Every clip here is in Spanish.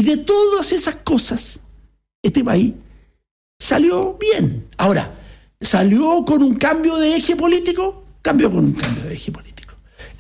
de todas esas cosas, este país salió bien. Ahora, ¿salió con un cambio de eje político? Cambió con un cambio de eje político.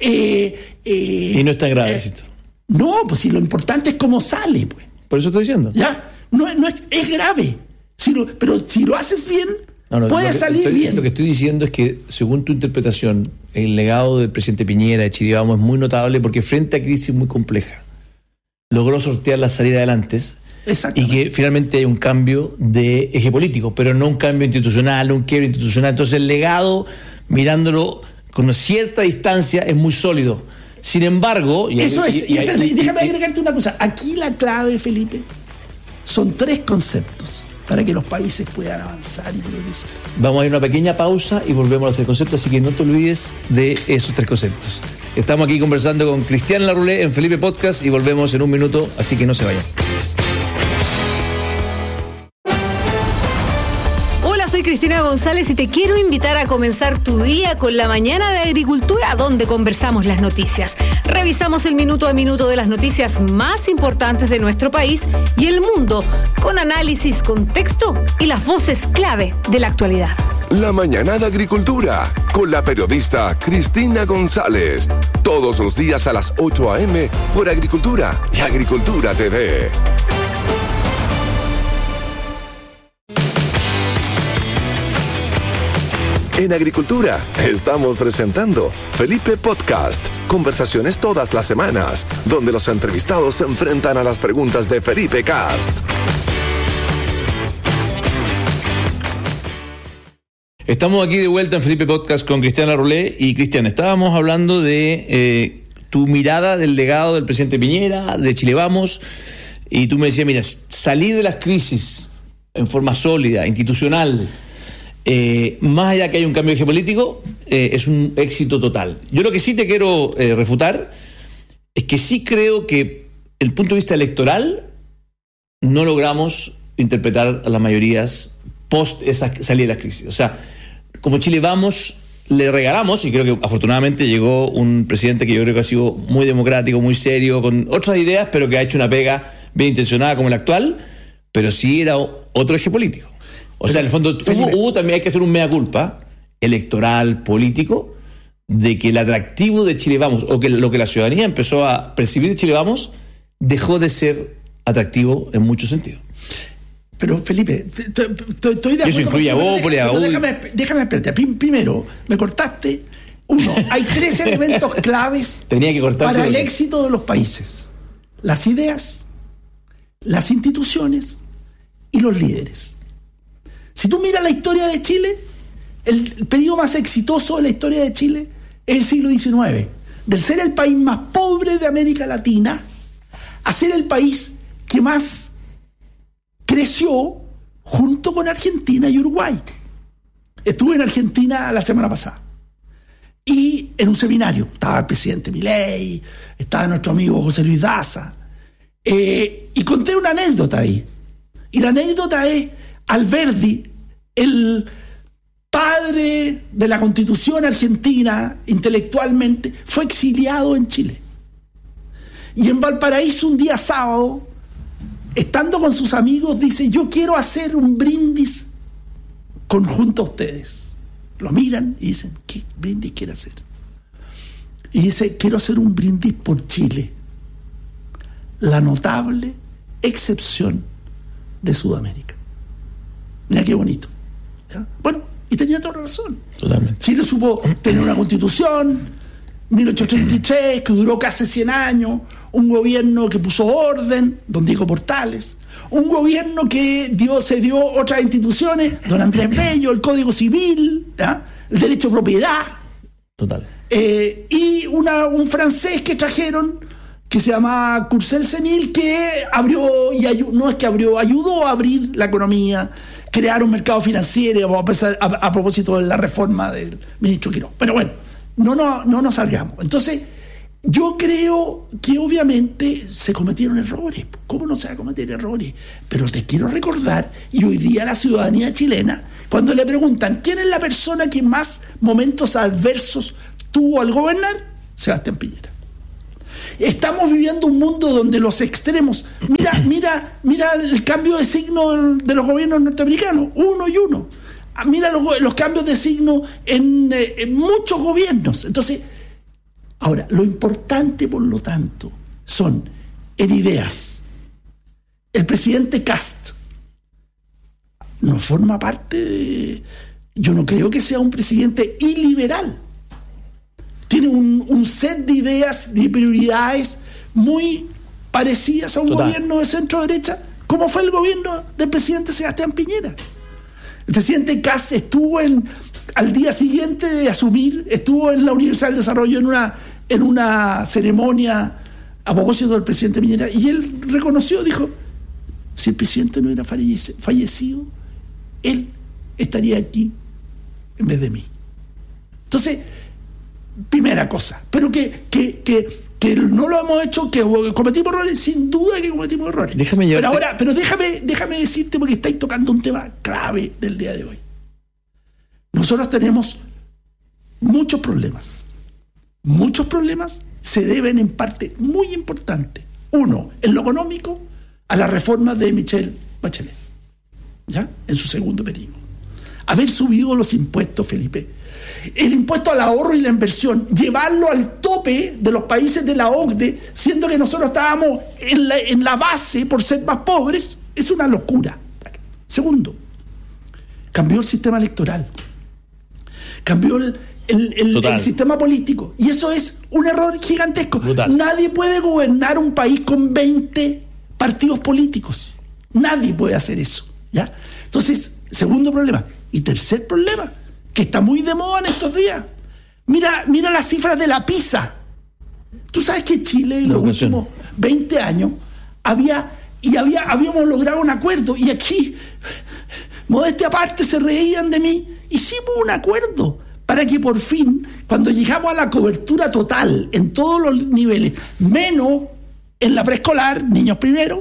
Y no es tan grave, ¿cierto? No, pues si lo importante es cómo sale, pues. Por eso estoy diciendo. ¿Ya? No es grave. Pero si lo haces bien, puede salir bien. Lo que estoy diciendo es que, según tu interpretación, el legado del presidente Piñera de Chile Vamos es muy notable porque frente a crisis muy compleja logró sortear la salida adelante y que finalmente hay un cambio de eje político, pero no un cambio institucional, no un quiebre institucional. Entonces el legado, mirándolo con cierta distancia, es muy sólido. Sin embargo... déjame agregarte una cosa. Aquí la clave, Felipe, son 3 conceptos para que los países puedan avanzar y progresar. Vamos a ir a una pequeña pausa y volvemos a los 3 conceptos, así que no te olvides de esos 3 conceptos. Estamos aquí conversando con Cristian Larroulé en Felipe Podcast y volvemos en un minuto, así que no se vayan. Soy Cristina González y te quiero invitar a comenzar tu día con la mañana de agricultura, donde conversamos las noticias. Revisamos el minuto a minuto de las noticias más importantes de nuestro país y el mundo, con análisis, contexto y las voces clave de la actualidad. La mañana de agricultura, con la periodista Cristina González. Todos los días a las 8 a.m. por Agricultura y Agricultura TV. En Agricultura estamos presentando Felipe Podcast. Conversaciones todas las semanas, donde los entrevistados se enfrentan a las preguntas de Felipe Cast. Estamos aquí de vuelta en Felipe Podcast con Cristian Larroulé. Y Cristian, estábamos hablando de tu mirada del legado del presidente Piñera, de Chile Vamos, y tú me decías, mira, salir de las crisis en forma sólida, institucional, más allá que haya un cambio geopolítico, es un éxito total. Yo lo que sí te quiero refutar es que sí creo que el punto de vista electoral no logramos interpretar a las mayorías post esa salida de las crisis. O sea, como Chile Vamos le regalamos, y creo que afortunadamente llegó un presidente que yo creo que ha sido muy democrático, muy serio, con otras ideas, pero que ha hecho una pega bien intencionada como el actual, pero sí era otro eje político. O sea, en el fondo hubo también, hay que hacer un mea culpa electoral, político, de que el atractivo de Chile Vamos, o que lo que la ciudadanía empezó a percibir de Chile Vamos, dejó de ser atractivo en muchos sentidos. Pero, Felipe, estoy de acuerdo. Eso incluye a Bópoli, a UDI. Déjame espérate. Primero, me cortaste. Uno, hay 3 elementos claves para el éxito de los países: las ideas, las instituciones y los líderes. Si tú miras la historia de Chile, el periodo más exitoso de la historia de Chile es el siglo XIX. Del ser el país más pobre de América Latina a ser el país que más creció junto con Argentina y Uruguay. Estuve en Argentina la semana pasada y en un seminario estaba el presidente Milei, estaba nuestro amigo José Luis Daza, y conté una anécdota ahí. Y la anécdota es: Alberdi, el padre de la Constitución argentina intelectualmente, fue exiliado en Chile. Y en Valparaíso, un día sábado, estando con sus amigos, dice: yo quiero hacer un brindis conjunto a ustedes. Lo miran y dicen: ¿qué brindis quiere hacer? Y dice: quiero hacer un brindis por Chile, la notable excepción de Sudamérica. Mira qué bonito. ¿Ya? Bueno, y tenía toda razón. Totalmente. Chile supo tener una constitución, 1833, que duró casi 100 años, un gobierno que puso orden, don Diego Portales, un gobierno que se dio otras instituciones, don Andrés Bello, el Código Civil, ¿ya? El derecho a propiedad. Total. Y un francés que trajeron, que se llama Courcelles Senil, que abrió, ayudó a abrir la economía, crear un mercado financiero, a propósito de la reforma del ministro Quirós. Pero bueno, no nos salgamos. Entonces, yo creo que obviamente se cometieron errores. ¿Cómo no se va a cometer errores? Pero te quiero recordar, y hoy día la ciudadanía chilena, cuando le preguntan ¿quién es la persona que más momentos adversos tuvo al gobernar? Sebastián Piñera. estamos viviendo un mundo donde los extremos, mira el cambio de signo de los gobiernos norteamericanos, uno y uno. Mira los cambios de signo en muchos gobiernos. Entonces, ahora, lo importante, por lo tanto, son en ideas. El presidente Kast no forma parte de... Yo no creo que sea un presidente iliberal. Tiene un set de ideas, de prioridades muy parecidas a un gobierno de centro-derecha, como fue el gobierno del presidente Sebastián Piñera. El presidente Kast estuvo al día siguiente de asumir, estuvo en la Universidad del Desarrollo en una ceremonia a propósito del presidente Piñera, y él reconoció, dijo, si el presidente no hubiera fallecido, él estaría aquí en vez de mí. Entonces, primera cosa, pero que no lo hemos hecho, que cometimos errores, sin duda que cometimos errores. Pero déjame decirte, porque estáis tocando un tema clave del día de hoy. Nosotros tenemos muchos problemas. Muchos problemas se deben en parte muy importante. Uno, en lo económico, a la reforma de Michelle Bachelet, ¿ya? En su segundo periodo. Haber subido los impuestos, Felipe. El impuesto al ahorro y la inversión, llevarlo al tope de los países de la OCDE, siendo que nosotros estábamos en la base por ser más pobres, es una locura. Bueno, segundo, cambió el sistema electoral, cambió el sistema político, y eso es un error gigantesco. Brutal. Nadie puede gobernar un país con 20 partidos políticos. Nadie puede hacer eso, ¿ya? Entonces, segundo problema. Y tercer problema, que está muy de moda en estos días. Mira las cifras de la PISA. Tú sabes que Chile en los últimos 20 años habíamos logrado un acuerdo, y aquí, modestia aparte, se reían de mí. Hicimos un acuerdo para que por fin, cuando llegamos a la cobertura total en todos los niveles, menos en la preescolar, niños primero,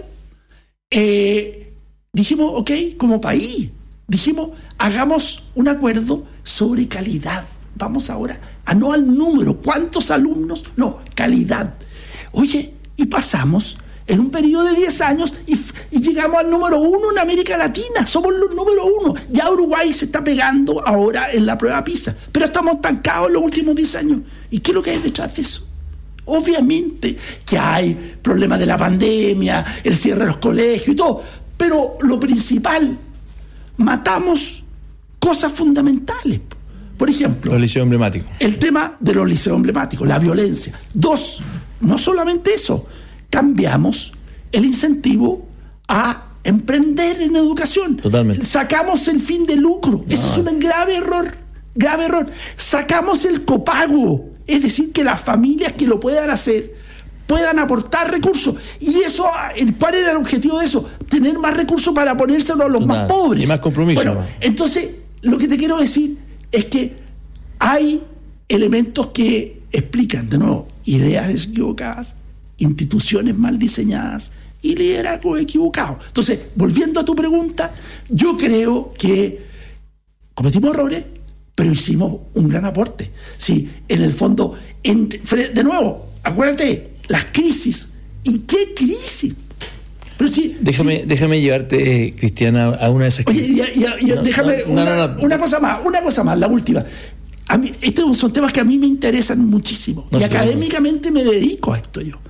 dijimos, ok, como país, dijimos, hagamos un acuerdo sobre calidad. Vamos ahora no al número, ¿cuántos alumnos? No, calidad. Oye, y pasamos en un periodo de 10 años y llegamos al número 1 en América Latina. Somos los número 1. Ya Uruguay se está pegando ahora en la prueba PISA, pero estamos estancados en los últimos 10 años. ¿Y qué es lo que hay detrás de eso? Obviamente que hay problemas de la pandemia, el cierre de los colegios y todo, pero lo principal, matamos cosas fundamentales. Por ejemplo, los liceos emblemáticos. El tema de los liceos emblemáticos, la violencia. 2, no solamente eso, cambiamos el incentivo a emprender en educación. Totalmente. Sacamos el fin de lucro. Ese es un grave error. Sacamos el copago, es decir, que las familias que lo puedan hacer puedan aportar recursos. Y eso, ¿cuál era el objetivo de eso? Tener más recursos para ponérselo a los más pobres. Y más compromiso. Bueno, entonces, lo que te quiero decir es que hay elementos que explican, de nuevo, ideas equivocadas, instituciones mal diseñadas y liderazgo equivocado. Entonces, volviendo a tu pregunta, yo creo que cometimos errores, pero hicimos un gran aporte. Sí, en el fondo, de nuevo, acuérdate, las crisis. ¿Y qué crisis? Pero sí, déjame llevarte, Cristiana, a una de esas crisis. Oye, déjame una cosa más, la última. A mí, estos son temas que a mí me interesan muchísimo. Y académicamente me dedico a esto yo.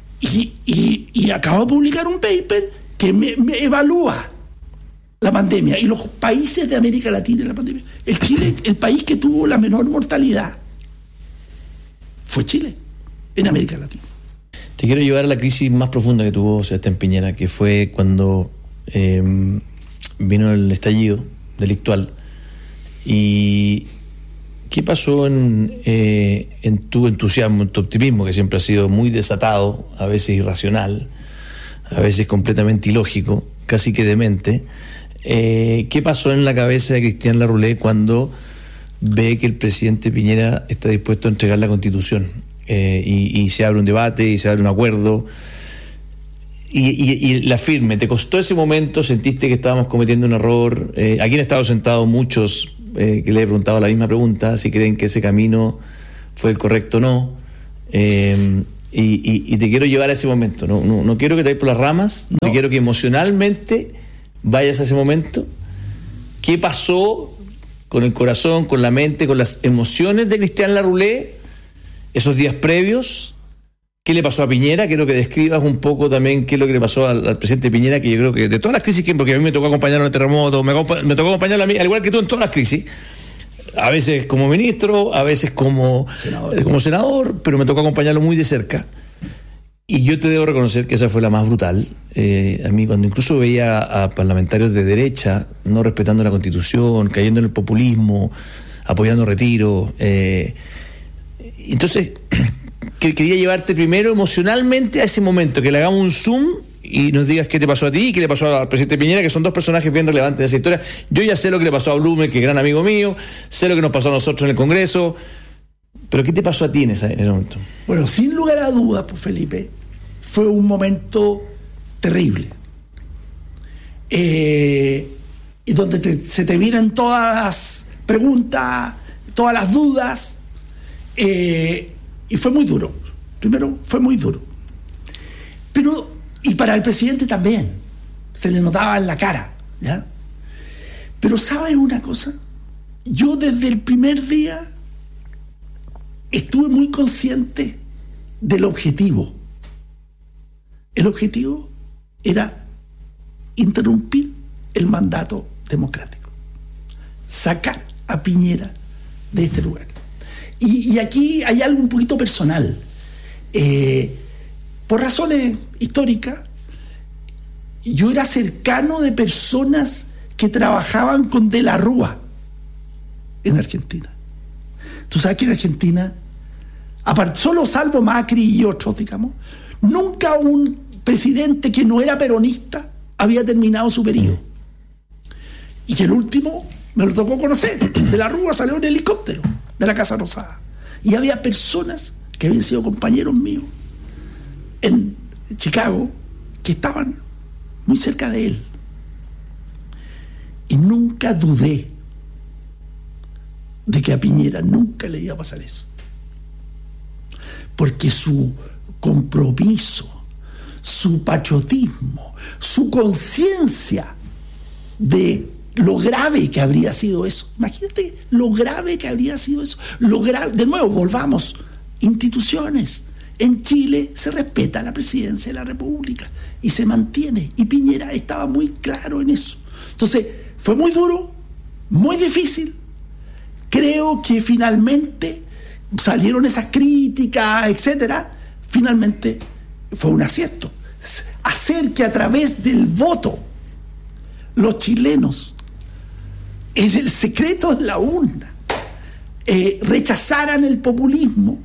Y acabo de publicar un paper que me evalúa la pandemia y los países de América Latina en la pandemia. El país que tuvo la menor mortalidad fue Chile, en América Latina. Te quiero llevar a la crisis más profunda que tuvo Sebastián Piñera, que fue cuando vino el estallido delictual. ¿Y qué pasó en tu entusiasmo, en tu optimismo, que siempre ha sido muy desatado, a veces irracional, a veces completamente ilógico, casi que demente? ¿Qué pasó en la cabeza de Cristian Larroulet cuando ve que el presidente Piñera está dispuesto a entregar la Constitución? Y se abre un debate y se abre un acuerdo y la firme. ¿Te costó ese momento? ¿Sentiste que estábamos cometiendo un error? Aquí han estado sentados muchos que le he preguntado la misma pregunta, si creen que ese camino fue el correcto o no. Y te quiero llevar a ese momento. No quiero que te vayas por las ramas, te quiero que emocionalmente vayas a ese momento. ¿Qué pasó con el corazón, con la mente, con las emociones de Cristian Larroulé esos días previos? ¿Qué le pasó a Piñera? Quiero que describas un poco también qué es lo que le pasó al presidente Piñera, que yo creo que de todas las crisis, porque a mí me tocó acompañarlo en el terremoto, me tocó acompañarlo a mí, al igual que tú, en todas las crisis. A veces como ministro, a veces como senador, pero me tocó acompañarlo muy de cerca. Y yo te debo reconocer que esa fue la más brutal. A mí, cuando incluso veía a parlamentarios de derecha no respetando la Constitución, cayendo en el populismo, apoyando retiro. Entonces, quería llevarte primero emocionalmente a ese momento, que le hagamos un zoom y nos digas qué te pasó a ti y qué le pasó al presidente Piñera, que son dos personajes bien relevantes de esa historia. Yo ya sé lo que le pasó a Blume, que es gran amigo mío, sé lo que nos pasó a nosotros en el Congreso, pero ¿qué te pasó a ti en ese momento? Bueno, sin lugar a dudas, pues, Felipe, fue un momento terrible. Y donde se te vienen todas las preguntas, todas las dudas, y fue muy duro. Primero, fue muy duro. Y para el presidente también, se le notaba en la cara, ¿ya? Pero ¿sabes una cosa? Yo desde el primer día estuve muy consciente del objetivo. El objetivo era interrumpir el mandato democrático, sacar a Piñera de este lugar. Y aquí hay algo un poquito personal. Por razones históricas, yo era cercano de personas que trabajaban con De la Rúa en Argentina. Tú sabes que en Argentina, solo salvo Macri y otros, digamos, nunca un presidente que no era peronista había terminado su periodo. Y que el último me lo tocó conocer. De la Rúa salió en helicóptero de la Casa Rosada. Y había personas que habían sido compañeros míos en Chicago que estaban muy cerca de él. Y nunca dudé de que a Piñera nunca le iba a pasar eso. Porque su compromiso, su patriotismo, su conciencia de lo grave que habría sido eso. Imagínate lo grave que habría sido eso. De nuevo, volvamos. Instituciones. En Chile se respeta la presidencia de la República y se mantiene. Y Piñera estaba muy claro en eso. Entonces, fue muy duro, muy difícil. Creo que finalmente salieron esas críticas, etcétera. Finalmente fue un acierto. Hacer que a través del voto los chilenos, en el secreto de la urna, rechazaran el populismo,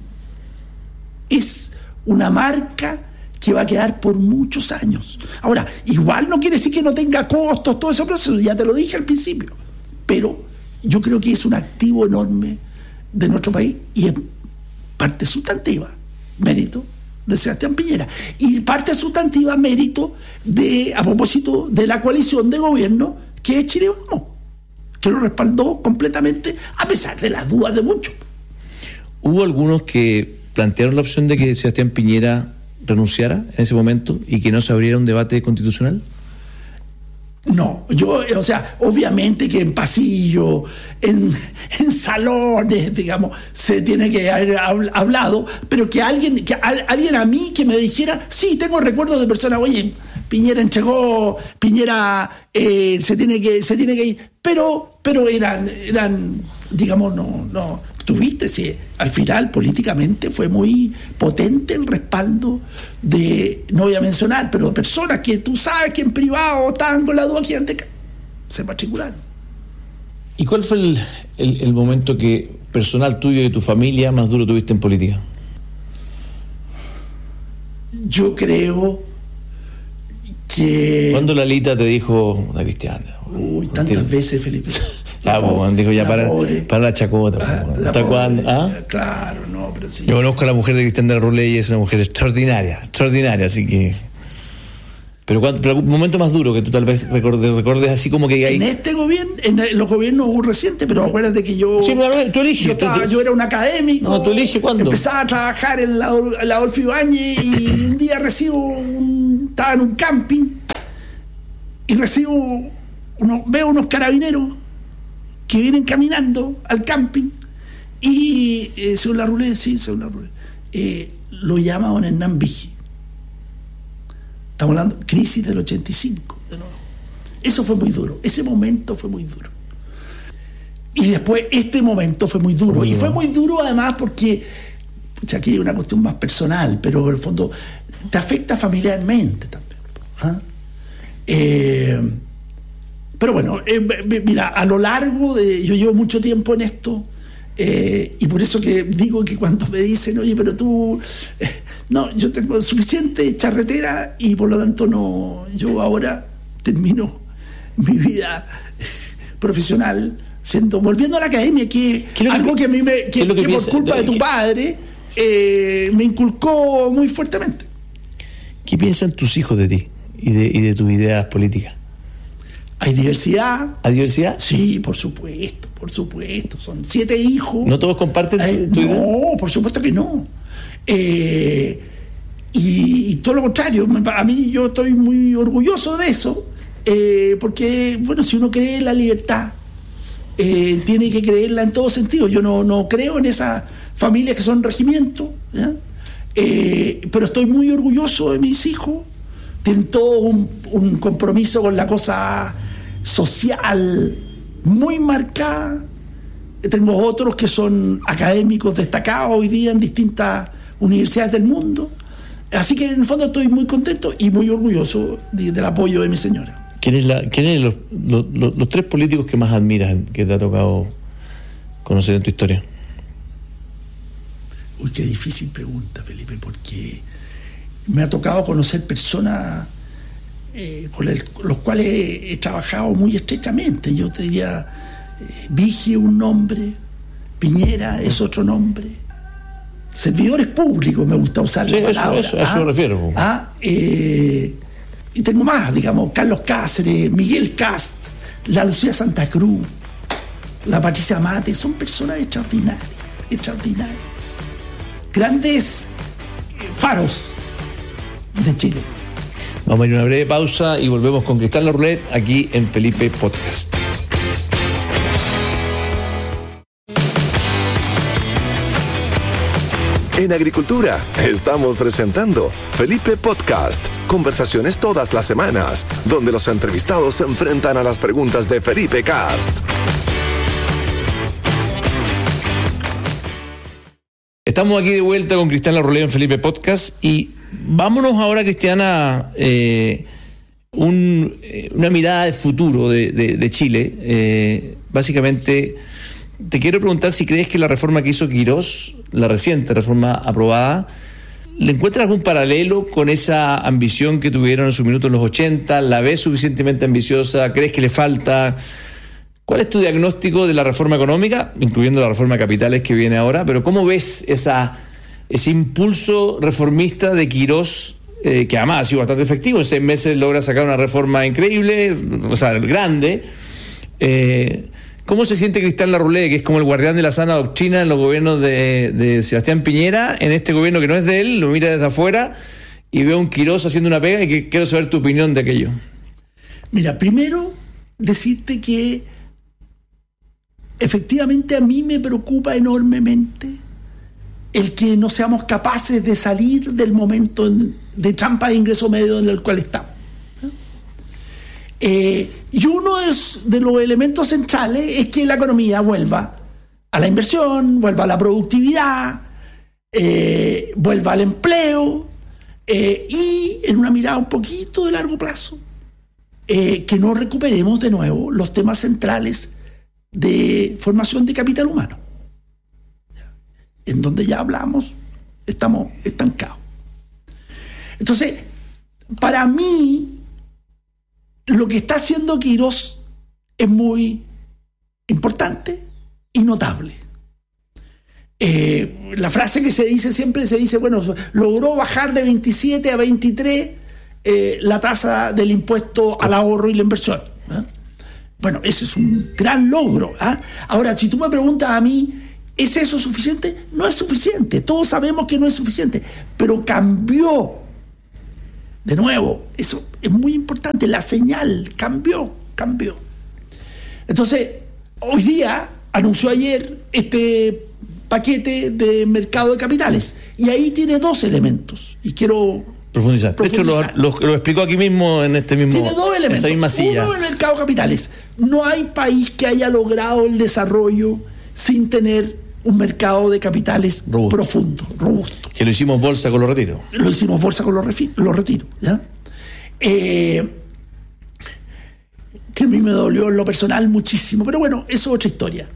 es una marca que va a quedar por muchos años. Ahora, igual no quiere decir que no tenga costos, todo ese proceso, ya te lo dije al principio, pero yo creo que es un activo enorme de nuestro país y es parte sustantiva, mérito de Sebastián Piñera, y parte sustantiva, mérito a propósito de la coalición de gobierno que es Chile Vamos, que lo respaldó completamente a pesar de las dudas de muchos. ¿Hubo algunos que plantearon la opción de que Sebastián Piñera renunciara en ese momento y que no se abriera un debate constitucional? No, obviamente que en pasillo, en salones, digamos, se tiene que haber hablado, pero que alguien a mí que me dijera, sí, tengo recuerdos de personas, oye, Piñera entregó, Piñera se tiene que ir, pero eran digamos, no tuviste, sí, al final políticamente fue muy potente el respaldo de, no voy a mencionar, pero personas que tú sabes que en privado estaban con la duda que antes se matricularon. ¿Y cuál fue el momento que personal tuyo y de tu familia más duro tuviste en política? Yo creo que... ¿Cuándo Lalita te dijo, la Cristiana? Uy, tantas veces, Felipe. Dijo ya para la chacota. ¿Hasta cuándo? Claro, no, pero sí. Yo conozco a la mujer de Cristian Larroulé y es una mujer extraordinaria, así que... Pero un momento más duro que tú tal vez recordes así como que hay... En este gobierno, en los gobiernos recientes, pero acuérdate que yo... Sí, pero tú eliges. Yo era un académico. No, tú eliges cuándo. Empezaba a trabajar en la Adolfo Ibáñez y un día estaba en un camping y veo unos carabineros que vienen caminando al camping y según la Rulé, lo llama don Hernán Vigi. Estamos hablando crisis del 85 de nuevo. Eso fue muy duro, ese momento fue muy duro. Y después este momento fue muy duro. Y fue muy duro además porque, aquí hay una cuestión más personal, pero en el fondo te afecta familiarmente también. ¿Ah? Pero bueno, mira, a lo largo yo llevo mucho tiempo en esto, y por eso que digo que cuando me dicen, oye, pero tú... no, yo tengo suficiente charretera y por lo tanto no, yo ahora termino mi vida profesional volviendo a la academia, que algo que a mí que por culpa de tu padre me inculcó muy fuertemente. ¿Qué piensan tus hijos de ti y de tus ideas políticas? ¿Hay diversidad? ¿Hay diversidad? Sí, por supuesto. Son 7 hijos. ¿No todos comparten tu idea? No, por supuesto que no. Y todo lo contrario, a mí yo estoy muy orgulloso de eso, porque, bueno, si uno cree en la libertad, tiene que creerla en todo sentido. Yo no creo en esas familias que son regimientos, pero estoy muy orgulloso de mis hijos. Tienen todo un compromiso con la cosa social muy marcada. Tengo otros que son académicos destacados hoy día en distintas universidades del mundo. Así que en el fondo estoy muy contento y muy orgulloso del apoyo de mi señora. ¿Quiénes los 3 políticos que más admiras, que te ha tocado conocer en tu historia? Uy, qué difícil pregunta, Felipe, porque me ha tocado conocer personas con los cuales he trabajado muy estrechamente. Yo te diría, Vigi es un nombre, Piñera es otro nombre, servidores públicos, me gusta usar la palabra. Eso me refiero. Y tengo más, digamos, Carlos Cáceres, Miguel Cast, la Lucía Santa Cruz, la Patricia Mate, son personas extraordinarias. Grandes faros de Chile. Vamos a ir a una breve pausa y volvemos con Cristian Larroulet aquí en Felipe Podcast. En Agricultura estamos presentando Felipe Podcast, conversaciones todas las semanas, donde los entrevistados se enfrentan a las preguntas de Felipe Cast. Estamos aquí de vuelta con Cristian Larroulet en Felipe Podcast y vámonos ahora, Cristian, a una mirada de futuro de Chile. Básicamente, te quiero preguntar si crees que la reforma que hizo Quirós, la reciente reforma aprobada, ¿le encuentras algún paralelo con esa ambición que tuvieron en su minuto en los 80? ¿La ves suficientemente ambiciosa? ¿Crees que le falta? ¿Cuál es tu diagnóstico de la reforma económica, incluyendo la reforma de capitales que viene ahora? Pero ¿cómo ves ese impulso reformista de Quirós, que además ha sido bastante efectivo? En 6 meses logra sacar una reforma increíble, o sea, grande. ¿Cómo se siente Cristian Larroulet, que es como el guardián de la sana doctrina en los gobiernos de Sebastián Piñera, en este gobierno que no es de él, lo mira desde afuera y ve a un Quirós haciendo una pega, y que quiero saber tu opinión de aquello? Mira, primero decirte que efectivamente a mí me preocupa enormemente el que no seamos capaces de salir del momento de trampa de ingreso medio en el cual estamos. Y uno de los elementos centrales es que la economía vuelva a la inversión, vuelva a la productividad, vuelva al empleo, y en una mirada un poquito de largo plazo, que no recuperemos de nuevo los temas centrales de formación de capital humano, en donde ya hablamos, estamos estancados. Entonces, para mí, lo que está haciendo Quirós es muy importante y notable. La frase que se dice siempre, bueno, logró bajar de 27 a 23 la tasa del impuesto al ahorro y la inversión. Bueno, ese es un gran logro. Ahora, si tú me preguntas a mí, ¿es eso suficiente? No es suficiente. Todos sabemos que no es suficiente. Pero cambió. De nuevo, eso es muy importante. La señal cambió. Entonces, hoy día anunció ayer este paquete de mercado de capitales. Y ahí tiene 2 elementos. Y quiero profundizar. De hecho, lo explicó aquí mismo en este mismo. Tiene 2 elementos. Esa misma silla. Uno, el mercado de capitales. No hay país que haya logrado el desarrollo sin tener un mercado de capitales profundo, robusto. Que lo hicimos bolsa con los retiros. Lo hicimos bolsa con los retiros. ¿Ya? Que a mí me dolió en lo personal muchísimo. Pero bueno, eso es otra historia.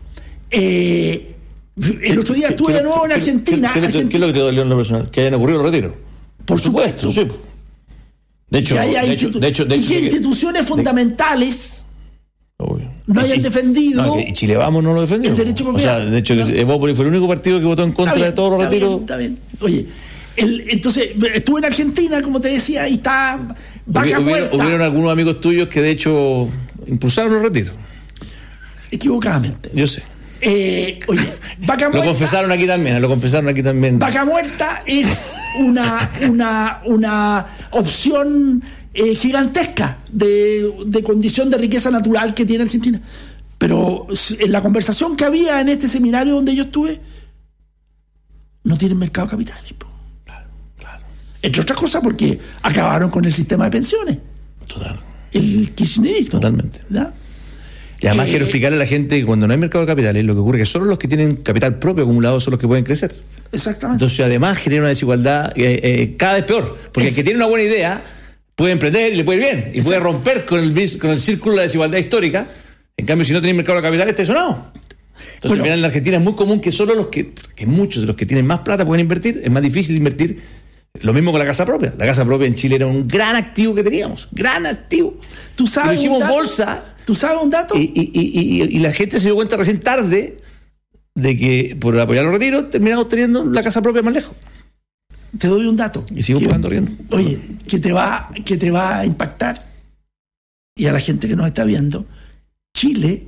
El otro día estuve de nuevo en Argentina. ¿Qué es lo que te dolió en lo personal? Que hayan ocurrido los retiros. Por supuesto. Sí. De hecho, instituciones fundamentales no hayan defendido. No, y Chile Vamos no lo defendió. El derecho a propiedad. O sea, de hecho, Evópolis fue el único partido que votó en contra de todos los retiros. Está bien. Oye, entonces estuve en Argentina, como te decía, y está vaca muerta. Hubieron algunos amigos tuyos que de hecho impulsaron los retiros. Equivocadamente. Yo sé. Oye, vaca muerta. Lo confesaron aquí también. Vaca muerta es una opción gigantesca de condición de riqueza natural que tiene Argentina. Pero en la conversación que había en este seminario donde yo estuve, no tienen mercado de capitales. Claro. Entre otras cosas porque acabaron con el sistema de pensiones. Total. El kirchnerismo. Totalmente. ¿Verdad? Y además quiero explicarle a la gente que cuando no hay mercado de capitales, lo que ocurre es que solo los que tienen capital propio acumulado son los que pueden crecer. Exactamente. Entonces además genera una desigualdad cada vez peor, porque el que tiene una buena idea puede emprender y le puede ir bien, y puede romper con el círculo de la desigualdad histórica. En cambio, si no tiene mercado de capitales, está desolado. Entonces, al final en la Argentina es muy común que solo que muchos de los que tienen más plata pueden invertir. Es más difícil invertir. Lo mismo con la casa propia. La casa propia en Chile era un gran activo que teníamos. Gran activo. ¿Tú sabes? Lo hicimos bolsa. ¿Tú sabes un dato? Y la gente se dio cuenta recién tarde de que por apoyar los retiros terminamos teniendo la casa propia más lejos. Te doy un dato. Y sigo pagando riendo. Oye, que te va a impactar. Y a la gente que nos está viendo, Chile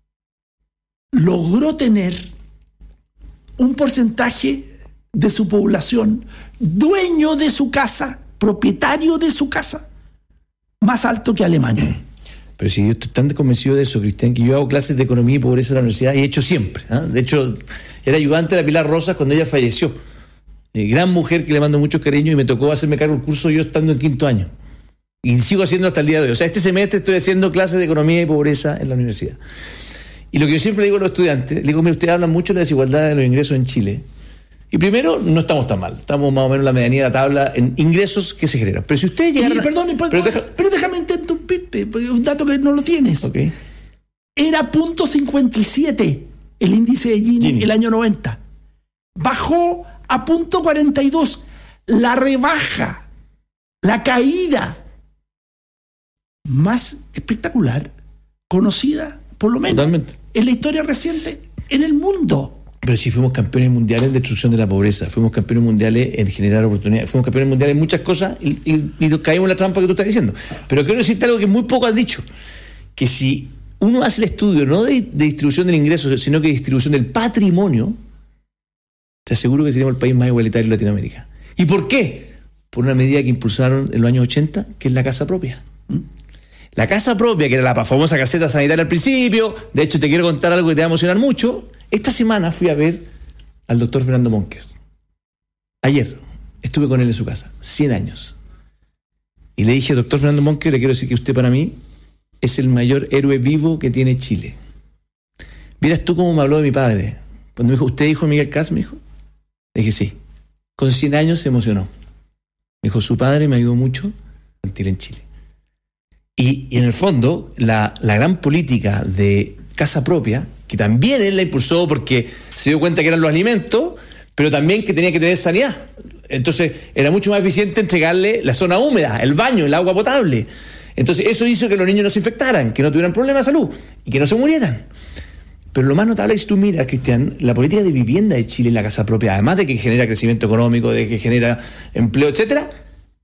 logró tener un porcentaje de su población dueño de su casa, propietario de su casa, más alto que Alemania. Pero si yo estoy tan convencido de eso, Cristian, que yo hago clases de economía y pobreza en la universidad y he hecho siempre. De hecho, era ayudante de la Pilar Rosas cuando ella falleció. Gran mujer que le mando mucho cariño y me tocó hacerme cargo del curso yo estando en 5º año. Y sigo haciendo hasta el día de hoy. O sea, este semestre estoy haciendo clases de economía y pobreza en la universidad. Y lo que yo siempre le digo a los estudiantes, le digo, mira, ustedes hablan mucho de la desigualdad de los ingresos en Chile. Y primero, no estamos tan mal. Estamos más o menos en la medianía de la tabla en ingresos que se generan. Pero si ustedes llegaran... Pero déjame interrumpirte, porque es un dato que no lo tienes. Okay. Era 0.57 el índice de Gini el año 90. Bajó a 0.42. La rebaja, la caída más espectacular, conocida, por lo menos, totalmente, en la historia reciente en el mundo. Pero sí fuimos campeones mundiales en destrucción de la pobreza, fuimos campeones mundiales en generar oportunidades, fuimos campeones mundiales en muchas cosas y caímos en la trampa que tú estás diciendo. Pero quiero decirte algo que muy poco has dicho, que si uno hace el estudio no de distribución del ingreso, sino que de distribución del patrimonio, te aseguro que seríamos el país más igualitario de Latinoamérica. ¿Y por qué? Por una medida que impulsaron en los años 80, que es la casa propia. La casa propia, que era la famosa caseta sanitaria al principio. De hecho, te quiero contar algo que te va a emocionar mucho. Esta semana fui a ver al doctor Fernando Monker. Ayer estuve con él en su casa, 100 años. Y le dije, doctor Fernando Monker, le quiero decir que usted para mí es el mayor héroe vivo que tiene Chile. Vieras tú cómo me habló de mi padre. Cuando me dijo, ¿usted dijo Miguel Kast? Me dijo. Le dije, sí. Con 100 años se emocionó. Me dijo, su padre me ayudó mucho a sentir en Chile. Y en el fondo, la gran política de casa propia, que también él la impulsó porque se dio cuenta que eran los alimentos, pero también que tenía que tener sanidad. Entonces, era mucho más eficiente entregarle la zona húmeda, el baño, el agua potable. Entonces, eso hizo que los niños no se infectaran, que no tuvieran problemas de salud y que no se murieran. Pero lo más notable es que tú miras, Cristian, la política de vivienda de Chile en la casa propia, además de que genera crecimiento económico, de que genera empleo, etcétera,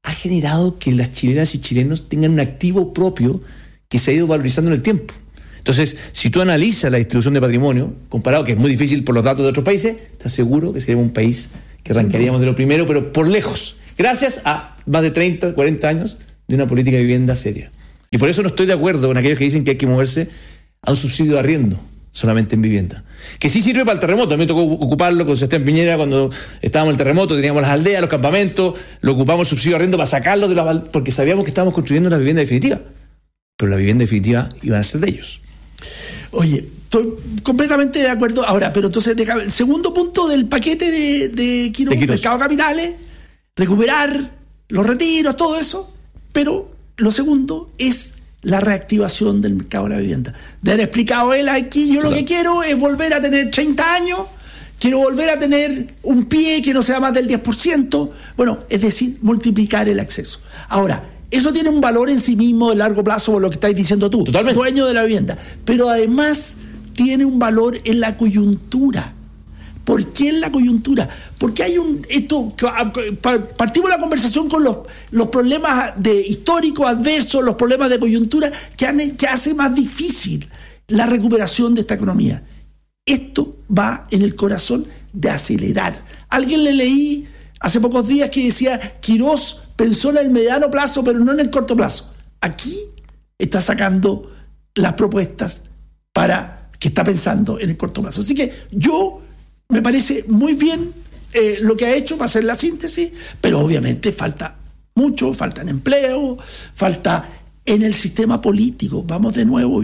ha generado que las chilenas y chilenos tengan un activo propio que se ha ido valorizando en el tiempo. Entonces, si tú analizas la distribución de patrimonio, comparado, que es muy difícil por los datos de otros países, estás seguro que seríamos un país que arrancaríamos de lo primero, pero por lejos, gracias a más de 30, 40 años de una política de vivienda seria. Y por eso no estoy de acuerdo con aquellos que dicen que hay que moverse a un subsidio de arriendo solamente en vivienda, que sí sirve para el terremoto. A mí me tocó ocuparlo con Sebastián Piñera cuando estábamos en el terremoto, teníamos las aldeas, los campamentos, lo ocupamos el subsidio de arriendo para sacarlo porque sabíamos que estábamos construyendo una vivienda definitiva, pero la vivienda definitiva iban a ser de ellos. Oye, estoy completamente de acuerdo. Ahora, pero entonces, el segundo punto del paquete de Quirós, mercado de capitales, recuperar los retiros, todo eso, pero lo segundo es la reactivación del mercado de la vivienda. De haber explicado él aquí, yo lo que quiero es volver a tener 30 años, quiero volver a tener un pie que no sea más del 10%, bueno, es decir, multiplicar el acceso. Ahora, eso tiene un valor en sí mismo de largo plazo, por lo que estáis diciendo tú, totalmente, dueño de la vivienda. Pero además tiene un valor en la coyuntura. ¿Por qué en la coyuntura? Porque hay partimos la conversación con los problemas históricos adversos, los problemas de coyuntura que hace más difícil la recuperación de esta economía. Esto va en el corazón de acelerar. Alguien le leí hace pocos días que decía Quirós pensó en el mediano plazo, pero no en el corto plazo. Aquí está sacando las propuestas que está pensando en el corto plazo. Así que me parece muy bien lo que ha hecho para hacer la síntesis, pero obviamente falta mucho, falta en empleo, falta en el sistema político. Vamos de nuevo,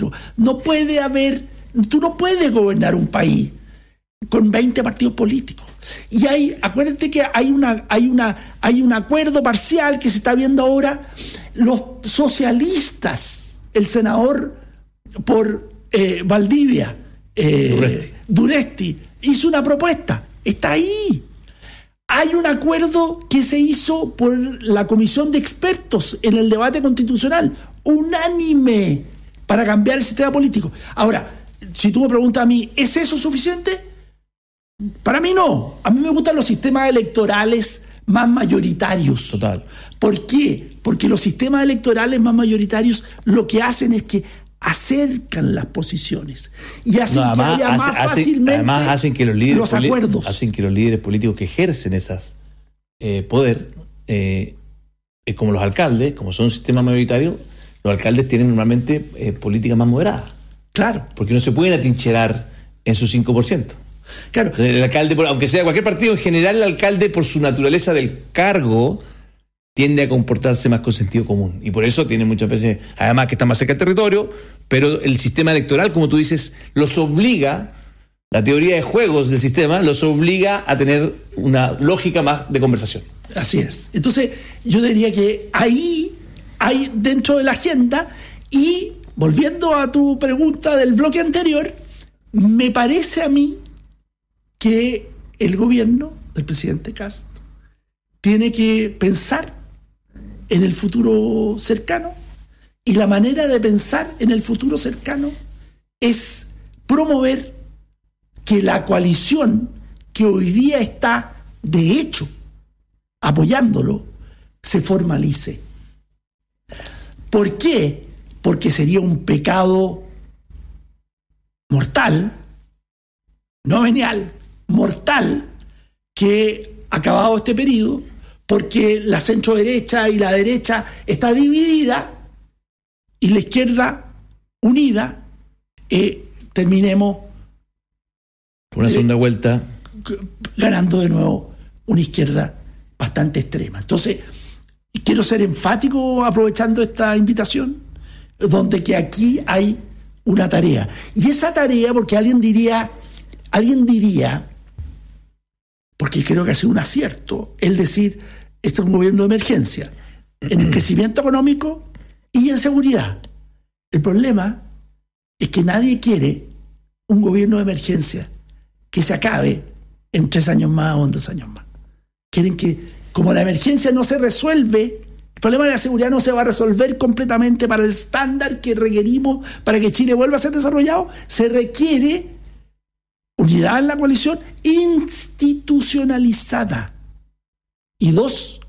tú no puedes gobernar un país con 20 partidos políticos. Y acuérdate que hay un acuerdo parcial que se está viendo ahora. Los socialistas, el senador por Valdivia, Duresti, hizo una propuesta, está ahí. Hay un acuerdo que se hizo por la comisión de expertos en el debate constitucional, unánime, para cambiar el sistema político. Ahora, si tú me preguntas a mí, ¿es eso suficiente? Para mí no. A mí me gustan los sistemas electorales más mayoritarios. Total. ¿Por qué? Porque los sistemas electorales más mayoritarios lo que hacen es que acercan las posiciones y hacen que haya más fácilmente además hacen que los acuerdos. Hacen que los líderes políticos que ejercen esas poder, como los alcaldes, como son un sistema mayoritario, los alcaldes tienen normalmente políticas más moderadas. Claro. Porque no se pueden atrincherar en su 5%. Claro. El alcalde, aunque sea cualquier partido, en general el alcalde, por su naturaleza del cargo, tiende a comportarse más con sentido común. Y por eso tiene muchas veces, además que está más cerca del territorio, pero el sistema electoral, como tú dices, los obliga, la teoría de juegos del sistema, los obliga a tener una lógica más de conversación. Así es. Entonces, yo diría que ahí hay dentro de la agenda, y volviendo a tu pregunta del bloque anterior, me parece a mí que el gobierno del presidente Kast tiene que pensar en el futuro cercano, y la manera de pensar en el futuro cercano es promover que la coalición que hoy día está, de hecho, apoyándolo, se formalice. ¿Por qué? Porque sería un pecado mortal, no venial, mortal, que acabado este periodo, porque la centro-derecha y la derecha está dividida y la izquierda unida, terminemos por una segunda vuelta ganando de nuevo una izquierda bastante extrema. Entonces, quiero ser enfático aprovechando esta invitación, donde que aquí hay una tarea. Y esa tarea, porque alguien diría, porque creo que ha sido un acierto, el decir, esto es un gobierno de emergencia, en crecimiento económico y en seguridad. El problema es que nadie quiere un gobierno de emergencia que se acabe en 3 años más o en 2 años más. Quieren que, como la emergencia no se resuelve, el problema de la seguridad no se va a resolver completamente para el estándar que requerimos para que Chile vuelva a ser desarrollado, se requiere unidad en la coalición institucionalizada. Y 2,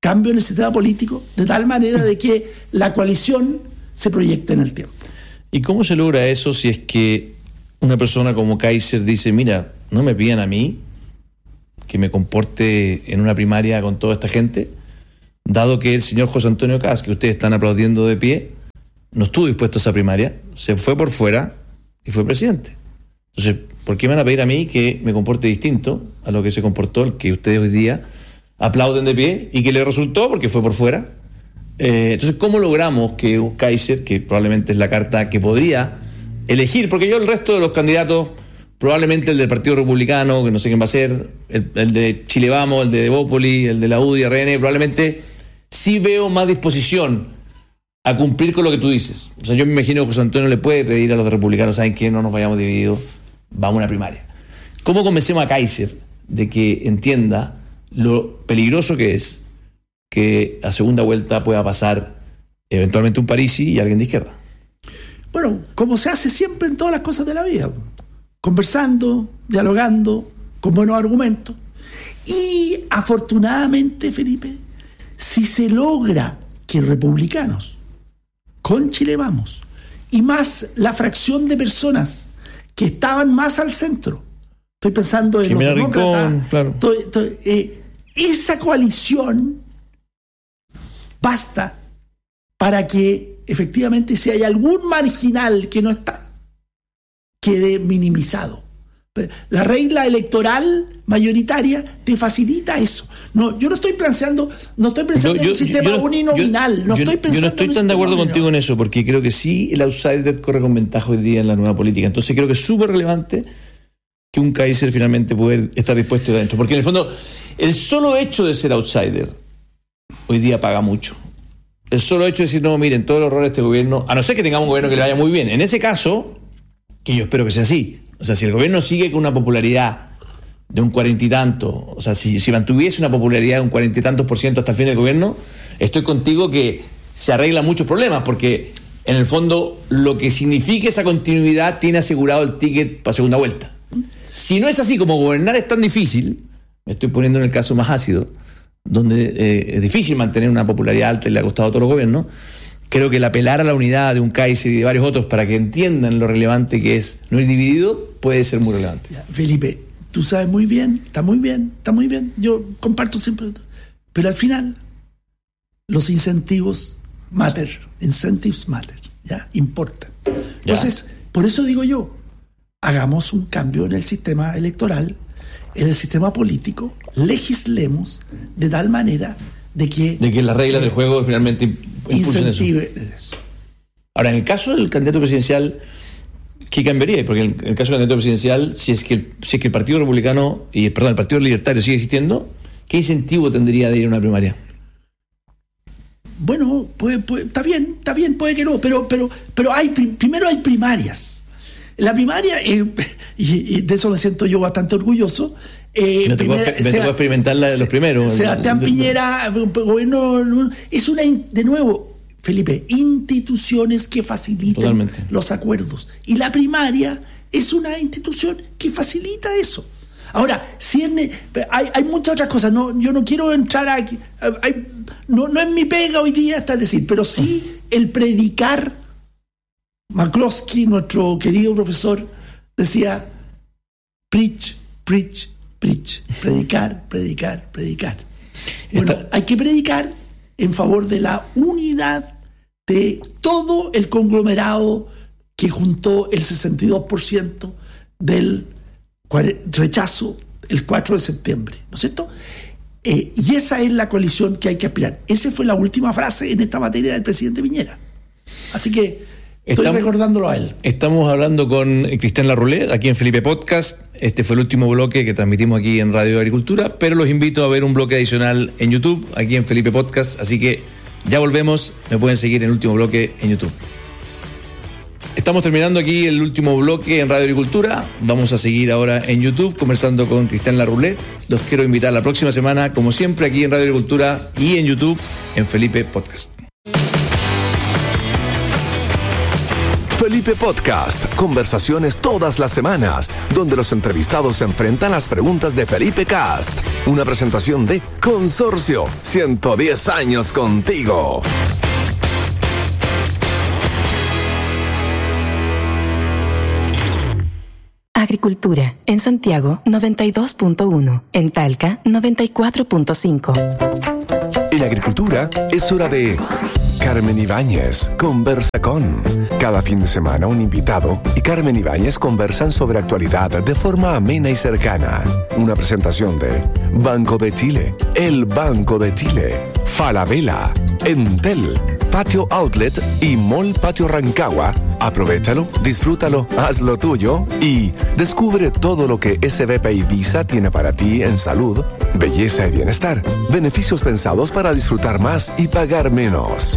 cambio en el sistema político de tal manera de que la coalición se proyecte en el tiempo. ¿Y cómo se logra eso si es que una persona como Kaiser dice, mira, no me pidan a mí que me comporte en una primaria con toda esta gente, dado que el señor José Antonio Kast, que ustedes están aplaudiendo de pie, no estuvo dispuesto a esa primaria, se fue por fuera y fue presidente? Entonces, ¿por qué me van a pedir a mí que me comporte distinto a lo que se comportó el que ustedes hoy día aplauden de pie y que le resultó porque fue por fuera? Entonces, ¿cómo logramos que un Kaiser, que probablemente es la carta que podría elegir, porque yo el resto de los candidatos, probablemente el del Partido Republicano, que no sé quién va a ser, el de Chile Vamos, el de Evópoli, el de la UDI, RN, probablemente sí veo más disposición a cumplir con lo que tú dices. O sea, yo me imagino que José Antonio le puede pedir a los republicanos, ¿saben qué? No nos vayamos divididos, vamos a una primaria. ¿Cómo convencemos a Kaiser de que entienda lo peligroso que es que a segunda vuelta pueda pasar eventualmente un Parisi y alguien de izquierda? Bueno, como se hace siempre en todas las cosas de la vida, conversando, dialogando, con buenos argumentos. Y afortunadamente, Felipe, si se logra que republicanos, con Chile Vamos, y más la fracción de personas que estaban más al centro, estoy pensando en Jimena los demócratas, Rincón, claro. Esa coalición basta para que efectivamente si hay algún marginal que no está, quede minimizado. La regla electoral mayoritaria te facilita eso. No, yo no estoy pensando en un sistema uninominal. Yo no estoy tan de acuerdo contigo en eso, porque creo que sí el outsider corre con ventaja hoy día en la nueva política. Entonces creo que es súper relevante que un Kaiser finalmente pueda estar dispuesto adentro. Porque en el fondo, el solo hecho de ser outsider hoy día paga mucho. El solo hecho de decir, no, miren, todos los errores de este gobierno, a no ser que tengamos un gobierno que le vaya muy bien. En ese caso, que yo espero que sea así. O sea, si el gobierno sigue con una popularidad de un 40 y tanto, o sea, si mantuviese una popularidad de un 40 y tantos % hasta el fin del gobierno, estoy contigo que se arreglan muchos problemas, porque en el fondo lo que significa esa continuidad tiene asegurado el ticket para segunda vuelta. Si no es así, como gobernar es tan difícil, me estoy poniendo en el caso más ácido, donde es difícil mantener una popularidad alta y le ha costado a todos los gobiernos, creo que el apelar a la unidad de un Kaiser y de varios otros para que entiendan lo relevante que es no ir dividido puede ser muy relevante. Ya, Felipe, tú sabes muy bien, está muy bien, yo comparto siempre, pero al final los incentivos matter, ya, importan. Entonces, por eso digo yo, hagamos un cambio en el sistema electoral, en el sistema político, legislemos de tal manera de que las reglas del juego finalmente incentive eso. Ahora, en el caso del candidato presidencial, ¿qué cambiaría? Porque en el caso del candidato presidencial, si es que el Partido Republicano el Partido Libertario sigue existiendo, ¿qué incentivo tendría de ir a una primaria? Bueno, está bien, puede que no, pero primero hay primarias. La primaria, y de eso me siento yo bastante orgulloso. Me tocó experimentar la de los primeros. Sebastián Piñera, bueno, es de nuevo, Felipe, instituciones que facilitan totalmente los acuerdos. Y la primaria es una institución que facilita eso. Ahora, hay muchas otras cosas. Yo no quiero entrar aquí. No es mi pega hoy día, es decir, pero sí el predicar. McCloskey, nuestro querido profesor, decía: preach, preach, preach. Predicar. Bueno, hay que predicar en favor de la unidad de todo el conglomerado que juntó el 62% del rechazo el 4 de septiembre, ¿no es cierto? Y esa es la coalición que hay que aspirar. Esa fue la última frase en esta materia del presidente Piñera. Así que estoy recordándolo a él. Estamos hablando con Cristian Larroulet, aquí en Felipe Podcast. Este fue el último bloque que transmitimos aquí en Radio Agricultura, pero los invito a ver un bloque adicional en YouTube, aquí en Felipe Podcast. Así que ya volvemos. Me pueden seguir en el último bloque en YouTube. Estamos terminando aquí el último bloque en Radio Agricultura. Vamos a seguir ahora en YouTube conversando con Cristian Larroulet. Los quiero invitar la próxima semana, como siempre, aquí en Radio Agricultura y en YouTube, en Felipe Podcast. Felipe Podcast, conversaciones todas las semanas, donde los entrevistados se enfrentan a las preguntas de Felipe Cast. Una presentación de Consorcio, 110 años contigo. Agricultura, en Santiago 92.1, en Talca 94.5. En agricultura es hora de Carmen Ibáñez conversa con. Cada fin de semana un invitado y Carmen Ibáñez conversan sobre actualidad de forma amena y cercana. Una presentación de Banco de Chile, el Banco de Chile, Falabella, Entel, Patio Outlet y Mall Patio Rancagua. Aprovéchalo, disfrútalo, hazlo tuyo y descubre todo lo que SBP Ibiza tiene para ti en salud, belleza y bienestar. Beneficios pensados para disfrutar más y pagar menos.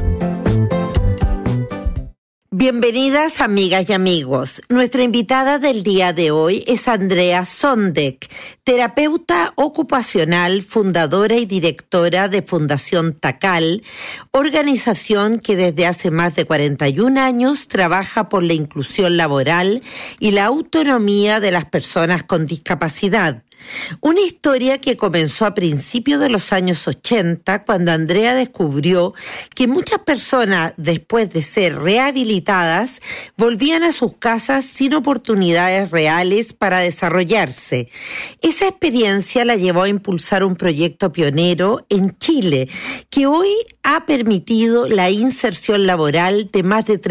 Bienvenidas amigas y amigos. Nuestra invitada del día de hoy es Andrea Sondek, terapeuta ocupacional, fundadora y directora de Fundación TACAL, organización que desde hace más de 41 años trabaja por la inclusión laboral y la autonomía de las personas con discapacidad. Una historia que comenzó a principios de los años 80, cuando Andrea descubrió que muchas personas, después de ser rehabilitadas, volvían a sus casas sin oportunidades reales para desarrollarse. Esa experiencia la llevó a impulsar un proyecto pionero en Chile, que hoy ha permitido la inserción laboral de más de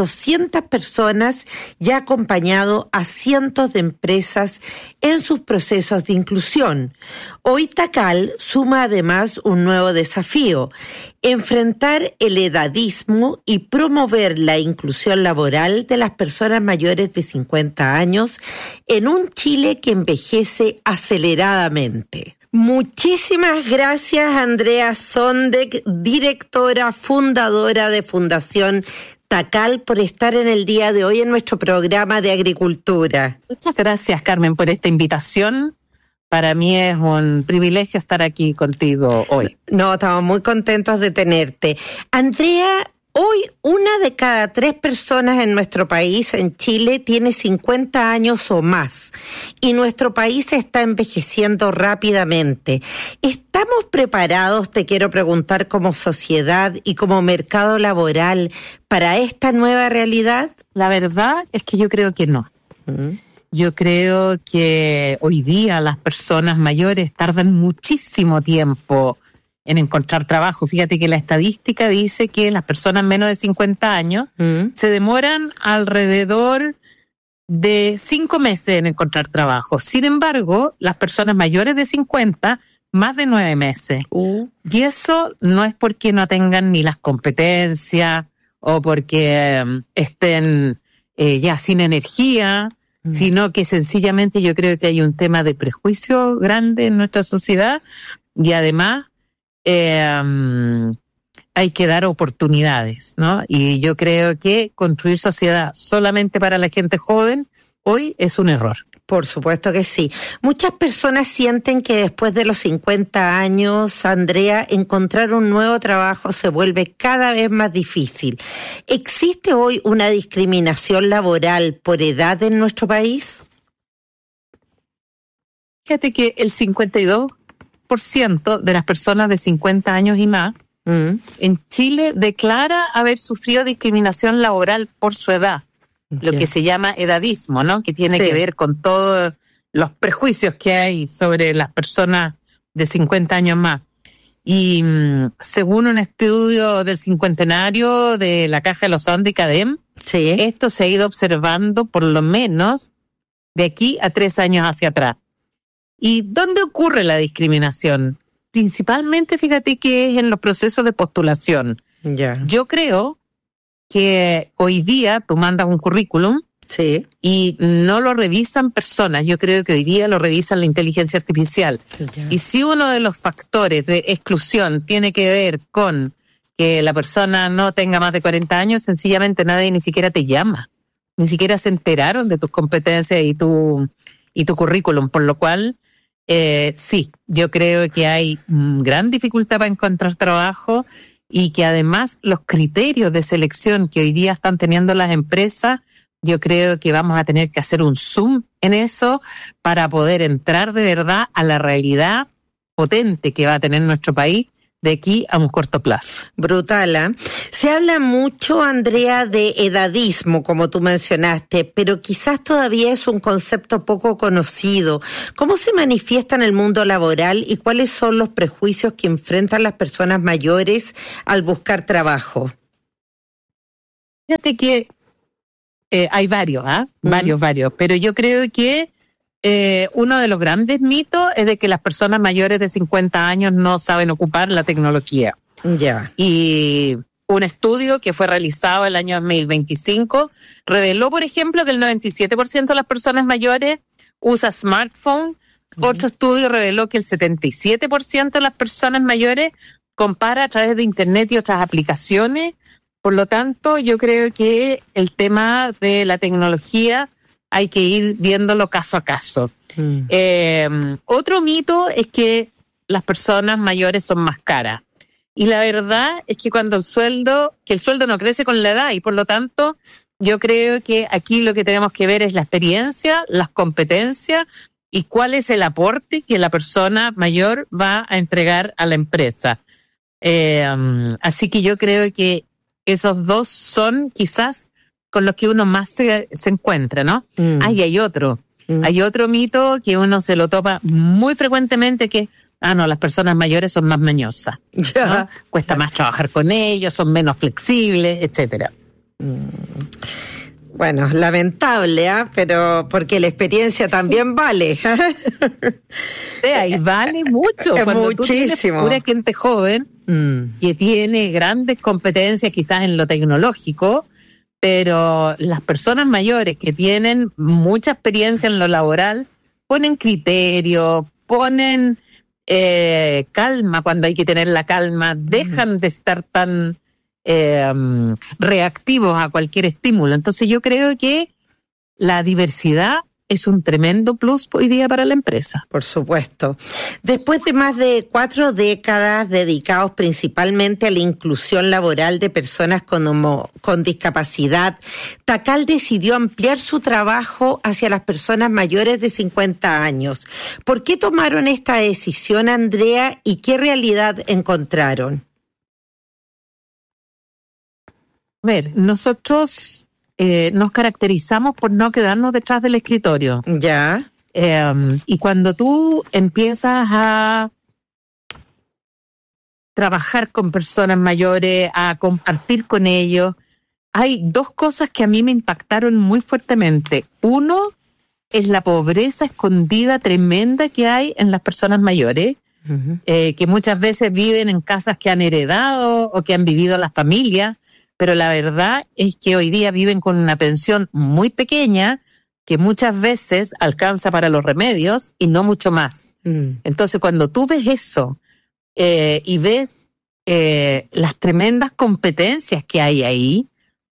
3.200 personas y ha acompañado a cientos de empresas en sus procesos de inclusión. Hoy TACAL suma además un nuevo desafío: enfrentar el edadismo y promover la inclusión laboral de las personas mayores de 50 años en un Chile que envejece aceleradamente. Muchísimas gracias, Andrea Sondek, directora, fundadora de Fundación TACAL, por estar en el día de hoy en nuestro programa de agricultura. Muchas gracias, Carmen, por esta invitación. Para mí es un privilegio estar aquí contigo hoy. No, estamos muy contentos de tenerte. Andrea, hoy 1 de cada 3 personas en nuestro país, en Chile, tiene 50 años o más. Y nuestro país está envejeciendo rápidamente. ¿Estamos preparados, te quiero preguntar, como sociedad y como mercado laboral para esta nueva realidad? La verdad es que yo creo que no. Yo creo que hoy día las personas mayores tardan muchísimo tiempo en encontrar trabajo. Fíjate que la estadística dice que las personas menos de 50 años se demoran alrededor de 5 meses en encontrar trabajo. Sin embargo, las personas mayores de 50, más de 9 meses. Y eso no es porque no tengan ni las competencias o porque estén ya sin energía, sino que sencillamente yo creo que hay un tema de prejuicio grande en nuestra sociedad y además hay que dar oportunidades, ¿no? Y yo creo que construir sociedad solamente para la gente joven hoy es un error. Por supuesto que sí. Muchas personas sienten que después de los 50 años, Andrea, encontrar un nuevo trabajo se vuelve cada vez más difícil. ¿Existe hoy una discriminación laboral por edad en nuestro país? Fíjate que el 52% de las personas de 50 años y más en Chile declara haber sufrido discriminación laboral por su edad. Lo que se llama edadismo, ¿no? Que tiene que ver con todos los prejuicios que hay sobre las personas de 50 años más. Y según un estudio del cincuentenario de la Caja de los Andes y CADEM, esto se ha ido observando por lo menos de aquí a 3 años hacia atrás. ¿Y dónde ocurre la discriminación? Principalmente, fíjate que es en los procesos de postulación. Yo creo que hoy día tú mandas un currículum y no lo revisan personas. Yo creo que hoy día lo revisan la inteligencia artificial. Y si uno de los factores de exclusión tiene que ver con que la persona no tenga más de 40 años, sencillamente nadie ni siquiera te llama. Ni siquiera se enteraron de tus competencias y tu currículum. Por lo cual, sí, yo creo que hay gran dificultad para encontrar trabajo y que además los criterios de selección que hoy día están teniendo las empresas, yo creo que vamos a tener que hacer un zoom en eso para poder entrar de verdad a la realidad potente que va a tener nuestro país de aquí a un corto plazo. Brutal, ¿eh? Se habla mucho, Andrea, de edadismo, como tú mencionaste, pero quizás todavía es un concepto poco conocido. ¿Cómo se manifiesta en el mundo laboral y cuáles son los prejuicios que enfrentan las personas mayores al buscar trabajo? Fíjate que hay varios, varios, pero yo creo que uno de los grandes mitos es de que las personas mayores de 50 años no saben ocupar la tecnología. Ya. Y un estudio que fue realizado el año 2025 reveló, por ejemplo, que el 97% de las personas mayores usa smartphone. Otro estudio reveló que el 77% de las personas mayores compara a través de Internet y otras aplicaciones. Por lo tanto, yo creo que el tema de la tecnología hay que ir viéndolo caso a caso. Otro mito es que las personas mayores son más caras. Y la verdad es que el sueldo no crece con la edad, y por lo tanto, yo creo que aquí lo que tenemos que ver es la experiencia, las competencias y cuál es el aporte que la persona mayor va a entregar a la empresa. Así que yo creo que esos dos son quizás con los que uno más se encuentra, ¿no? Hay otro mito que uno se lo topa muy frecuentemente, que las personas mayores son más mañosas, ¿no? Cuesta más trabajar con ellos, son menos flexibles, etcétera. Bueno, lamentable, pero porque la experiencia también vale. Y vale mucho. Cuando muchísimo. Tú tienes pura gente joven que tiene grandes competencias quizás en lo tecnológico, pero las personas mayores que tienen mucha experiencia en lo laboral ponen criterio, ponen calma cuando hay que tener la calma, dejan de estar tan reactivos a cualquier estímulo. Entonces yo creo que la diversidad es un tremendo plus hoy día para la empresa. Por supuesto. Después de más de 4 décadas dedicados principalmente a la inclusión laboral de personas con discapacidad, Tacal decidió ampliar su trabajo hacia las personas mayores de 50 años. ¿Por qué tomaron esta decisión, Andrea, y qué realidad encontraron? A ver, nosotros nos caracterizamos por no quedarnos detrás del escritorio. Ya. Y cuando tú empiezas a trabajar con personas mayores, a compartir con ellos, hay 2 cosas que a mí me impactaron muy fuertemente. Uno es la pobreza escondida tremenda que hay en las personas mayores, que muchas veces viven en casas que han heredado o que han vivido las familias, pero la verdad es que hoy día viven con una pensión muy pequeña que muchas veces alcanza para los remedios y no mucho más. Entonces, cuando tú ves eso y ves las tremendas competencias que hay ahí,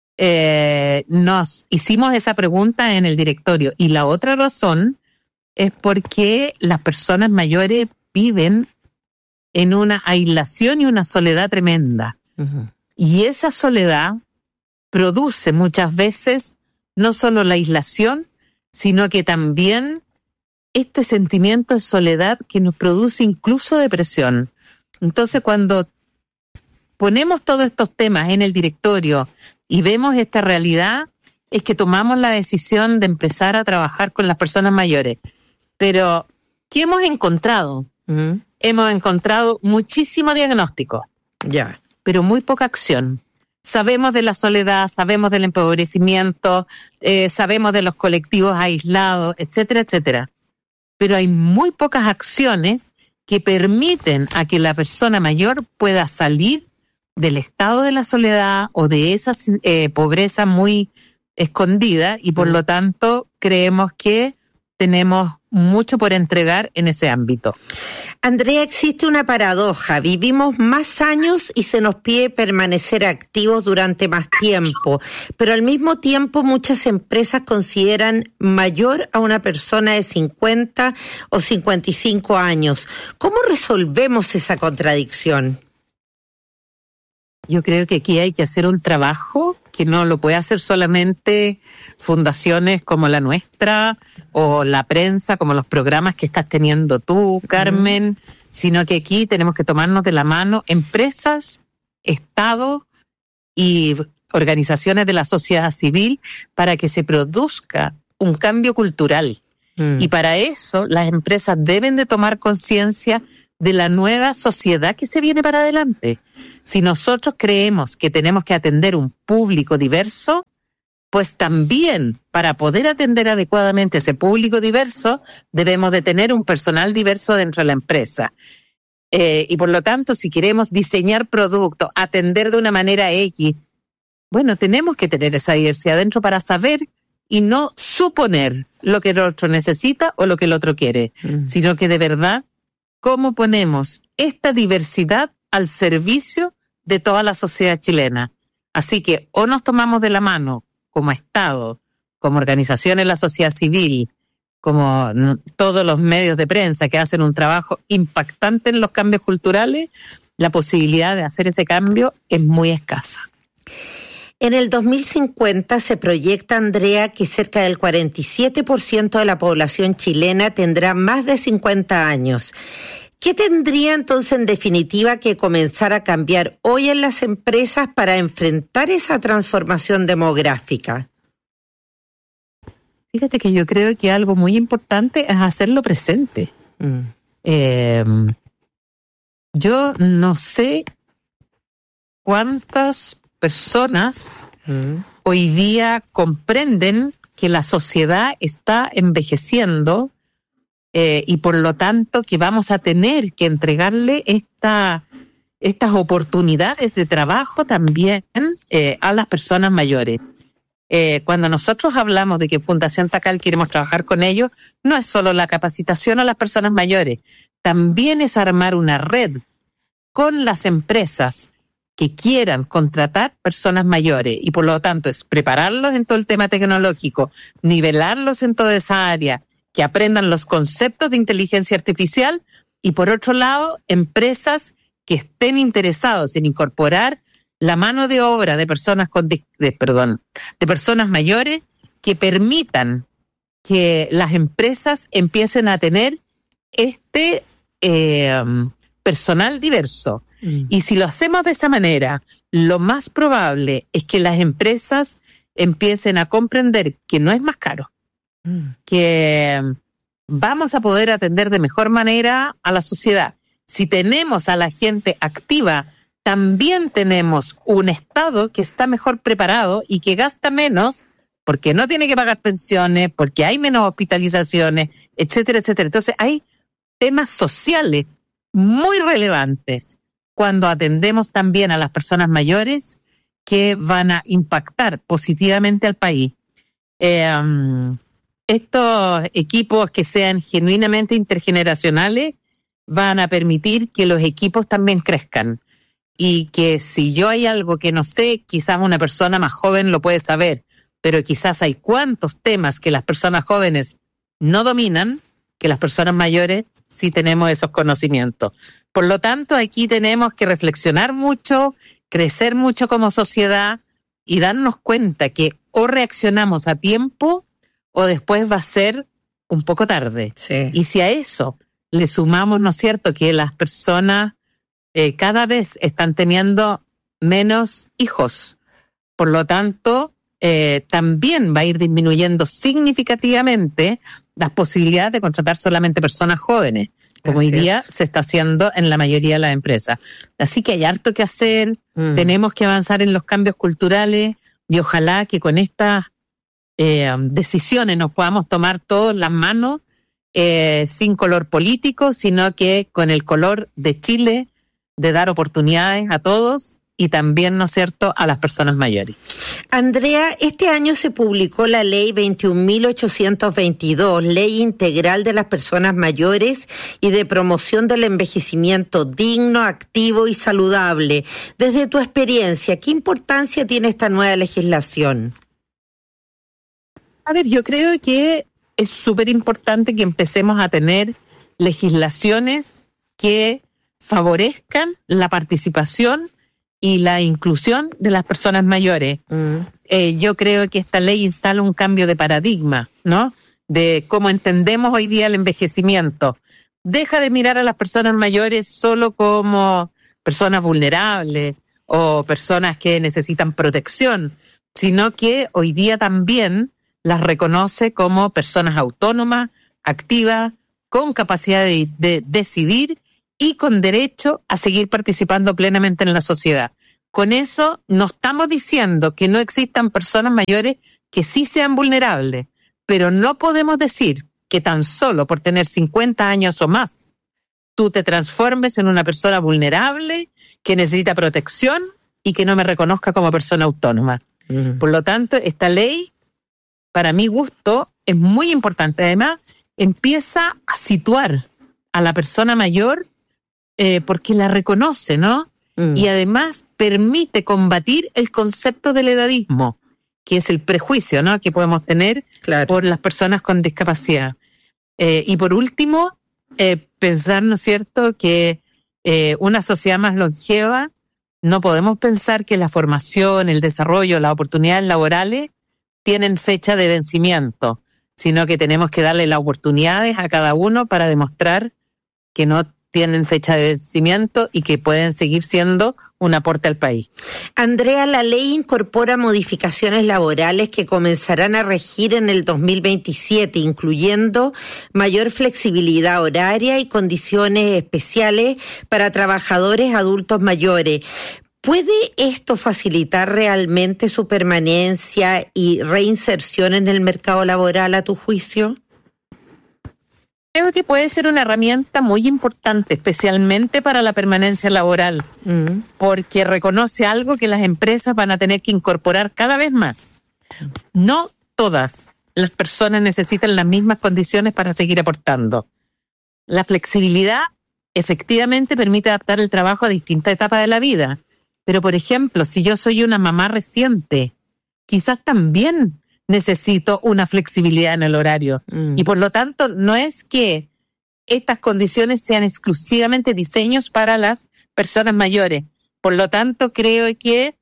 nos hicimos esa pregunta en el directorio. Y la otra razón es porque las personas mayores viven en una aislación y una soledad tremenda. Y esa soledad produce muchas veces no solo la aislación, sino que también este sentimiento de soledad que nos produce incluso depresión. Entonces, cuando ponemos todos estos temas en el directorio y vemos esta realidad, es que tomamos la decisión de empezar a trabajar con las personas mayores. Pero, ¿qué hemos encontrado? Hemos encontrado muchísimo diagnóstico. Ya. Pero muy poca acción. Sabemos de la soledad, sabemos del empobrecimiento, sabemos de los colectivos aislados, etcétera, etcétera. Pero hay muy pocas acciones que permiten a que la persona mayor pueda salir del estado de la soledad o de esa pobreza muy escondida, y por lo tanto creemos que tenemos mucho por entregar en ese ámbito. Andrea, existe una paradoja. Vivimos más años y se nos pide permanecer activos durante más tiempo, pero al mismo tiempo muchas empresas consideran mayor a una persona de 50 o 55 años. ¿Cómo resolvemos esa contradicción? Yo creo que aquí hay que hacer un trabajo que no lo puede hacer solamente fundaciones como la nuestra o la prensa, como los programas que estás teniendo tú, Carmen, sino que aquí tenemos que tomarnos de la mano empresas, Estado y organizaciones de la sociedad civil para que se produzca un cambio cultural. Y para eso las empresas deben de tomar conciencia de la nueva sociedad que se viene para adelante. Si nosotros creemos que tenemos que atender un público diverso, pues también para poder atender adecuadamente ese público diverso, debemos de tener un personal diverso dentro de la empresa. Y por lo tanto, si queremos diseñar productos, atender de una manera X, bueno, tenemos que tener esa diversidad dentro para saber y no suponer lo que el otro necesita o lo que el otro quiere, sino que de verdad, cómo ponemos esta diversidad al servicio de toda la sociedad chilena. Así que o nos tomamos de la mano como Estado, como organizaciones de la sociedad civil, como todos los medios de prensa que hacen un trabajo impactante en los cambios culturales, la posibilidad de hacer ese cambio es muy escasa. En el 2050 se proyecta, Andrea, que cerca del 47% de la población chilena tendrá más de 50 años. ¿Qué tendría entonces en definitiva que comenzar a cambiar hoy en las empresas para enfrentar esa transformación demográfica? Fíjate que yo creo que algo muy importante es hacerlo presente. Yo no sé cuántas personas hoy día comprenden que la sociedad está envejeciendo y por lo tanto que vamos a tener que entregarle estas oportunidades de trabajo también a las personas mayores. Cuando nosotros hablamos de que Fundación Tacal queremos trabajar con ellos, no es solo la capacitación a las personas mayores, también es armar una red con las empresas que quieran contratar personas mayores y por lo tanto es prepararlos en todo el tema tecnológico, nivelarlos en toda esa área, que aprendan los conceptos de inteligencia artificial y por otro lado, empresas que estén interesados en incorporar la mano de obra de personas de personas mayores que permitan que las empresas empiecen a tener personal diverso. Y si lo hacemos de esa manera, lo más probable es que las empresas empiecen a comprender que no es más caro, que vamos a poder atender de mejor manera a la sociedad. Si tenemos a la gente activa, también tenemos un Estado que está mejor preparado y que gasta menos porque no tiene que pagar pensiones, porque hay menos hospitalizaciones, etcétera, etcétera. Entonces hay temas sociales muy relevantes cuando atendemos también a las personas mayores que van a impactar positivamente al país. Estos equipos que sean genuinamente intergeneracionales van a permitir que los equipos también crezcan y que si yo hay algo que no sé, quizás una persona más joven lo puede saber, pero quizás hay cuantos temas que las personas jóvenes no dominan, que las personas mayores sí tenemos esos conocimientos. Por lo tanto, aquí tenemos que reflexionar mucho, crecer mucho como sociedad y darnos cuenta que o reaccionamos a tiempo o después va a ser un poco tarde. Sí. Y si a eso le sumamos, ¿no es cierto?, que las personas cada vez están teniendo menos hijos. Por lo tanto, también va a ir disminuyendo significativamente las posibilidades de contratar solamente personas jóvenes, como hoy día se está haciendo en la mayoría de las empresas. Así que hay harto que hacer, tenemos que avanzar en los cambios culturales y ojalá que con estas decisiones nos podamos tomar todos las manos sin color político, sino que con el color de Chile, de dar oportunidades a todos y también, ¿no es cierto?, a las personas mayores. Andrea, este año se publicó la Ley 21.822, Ley Integral de las Personas Mayores y de Promoción del Envejecimiento Digno, Activo y Saludable. Desde tu experiencia, ¿qué importancia tiene esta nueva legislación? A ver, yo creo que es súper importante que empecemos a tener legislaciones que favorezcan la participación y la inclusión de las personas mayores. Yo creo que esta ley instala un cambio de paradigma, ¿no? De cómo entendemos hoy día el envejecimiento. Deja de mirar a las personas mayores solo como personas vulnerables o personas que necesitan protección, sino que hoy día también las reconoce como personas autónomas, activas, con capacidad de decidir y con derecho a seguir participando plenamente en la sociedad. Con eso no estamos diciendo que no existan personas mayores que sí sean vulnerables, pero no podemos decir que tan solo por tener 50 años o más tú te transformes en una persona vulnerable que necesita protección y que no me reconozca como persona autónoma. Por lo tanto, esta ley, para mi gusto, es muy importante. Además, empieza a situar a la persona mayor porque la reconoce, ¿no? Y además permite combatir el concepto del edadismo, que es el prejuicio, ¿no?, que podemos tener por las personas con discapacidad. Y por último, pensar, ¿no es cierto?, que una sociedad más longeva, no podemos pensar que la formación, el desarrollo, las oportunidades laborales tienen fecha de vencimiento, sino que tenemos que darle las oportunidades a cada uno para demostrar que no tienen fecha de vencimiento y que pueden seguir siendo un aporte al país. Andrea, la ley incorpora modificaciones laborales que comenzarán a regir en el 2027, incluyendo mayor flexibilidad horaria y condiciones especiales para trabajadores adultos mayores. ¿Puede esto facilitar realmente su permanencia y reinserción en el mercado laboral, a tu juicio? Creo que puede ser una herramienta muy importante, especialmente para la permanencia laboral, porque reconoce algo que las empresas van a tener que incorporar cada vez más. No todas las personas necesitan las mismas condiciones para seguir aportando. La flexibilidad efectivamente permite adaptar el trabajo a distintas etapas de la vida. Pero, por ejemplo, si yo soy una mamá reciente, quizás también necesito una flexibilidad en el horario. Y por lo tanto, no es que estas condiciones sean exclusivamente diseños para las personas mayores. Por lo tanto, creo que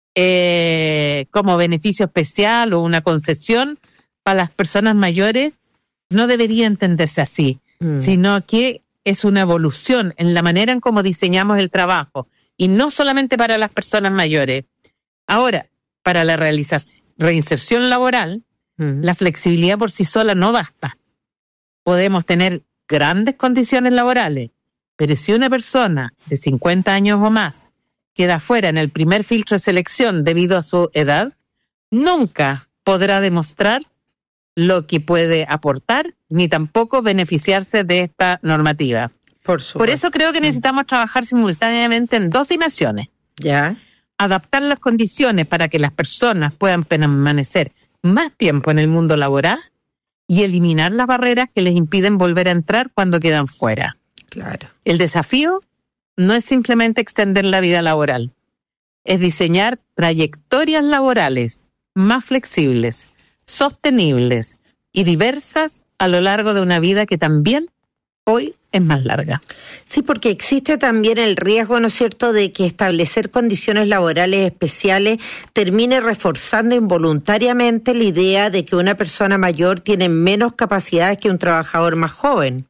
como beneficio especial o una concesión para las personas mayores no debería entenderse así, sino que es una evolución en la manera en cómo diseñamos el trabajo, y no solamente para las personas mayores. Ahora, para la reinserción laboral, la flexibilidad por sí sola no basta. Podemos tener grandes condiciones laborales, pero si una persona de 50 años o más queda fuera en el primer filtro de selección debido a su edad, nunca podrá demostrar lo que puede aportar, ni tampoco beneficiarse de esta normativa. Por eso creo que necesitamos trabajar simultáneamente en dos dimensiones. ¿Ya? Adaptar las condiciones para que las personas puedan permanecer más tiempo en el mundo laboral y eliminar las barreras que les impiden volver a entrar cuando quedan fuera. Claro. El desafío no es simplemente extender la vida laboral, es diseñar trayectorias laborales más flexibles, sostenibles y diversas a lo largo de una vida que también hoy es más larga. Sí, porque existe también el riesgo, ¿no es cierto?, de que establecer condiciones laborales especiales termine reforzando involuntariamente la idea de que una persona mayor tiene menos capacidades que un trabajador más joven.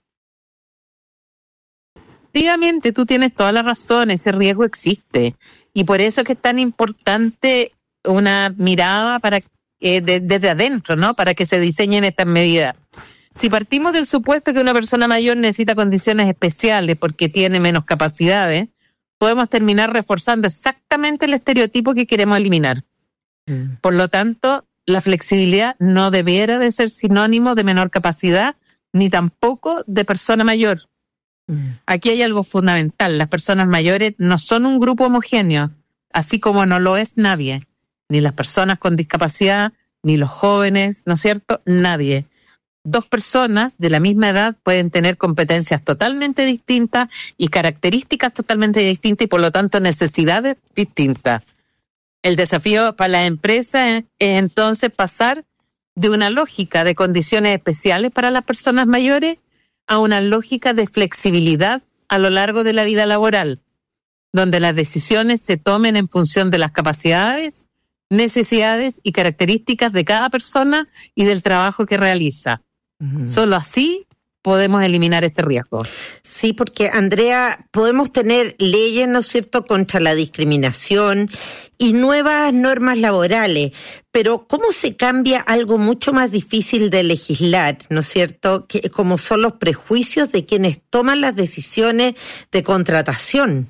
Efectivamente, tú tienes toda la razón, ese riesgo existe. Y por eso es que es tan importante una mirada para desde adentro, ¿no?, para que se diseñen estas medidas. Si partimos del supuesto que una persona mayor necesita condiciones especiales porque tiene menos capacidades, podemos terminar reforzando exactamente el estereotipo que queremos eliminar. Por lo tanto, la flexibilidad no debiera de ser sinónimo de menor capacidad, ni tampoco de persona mayor. Aquí hay algo fundamental. Las personas mayores no son un grupo homogéneo, así como no lo es nadie. Ni las personas con discapacidad, ni los jóvenes, ¿no es cierto? Nadie. Dos personas de la misma edad pueden tener competencias totalmente distintas y características totalmente distintas y por lo tanto necesidades distintas. El desafío para las empresas es entonces pasar de una lógica de condiciones especiales para las personas mayores a una lógica de flexibilidad a lo largo de la vida laboral. donde las decisiones se tomen en función de las capacidades, necesidades y características de cada persona y del trabajo que realiza. Solo así podemos eliminar este riesgo. Sí, porque, Andrea, podemos tener leyes, ¿no es cierto?, contra la discriminación y nuevas normas laborales, pero ¿cómo se cambia algo mucho más difícil de legislar, ¿no es cierto?, que como son los prejuicios de quienes toman las decisiones de contratación?